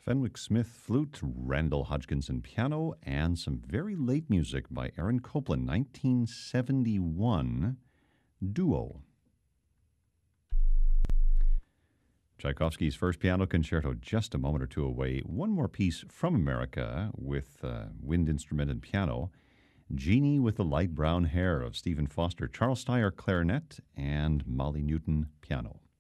Fenwick Smith flute, Randall Hodgkinson piano, and some very late music by Aaron Copland, 1971, Duo. Tchaikovsky's first piano concerto just a moment or two away. One more piece from America with wind instrument and piano. Jeannie with the Light Brown Hair of Stephen Foster, Charles Steyer clarinet, and Molly Newton piano.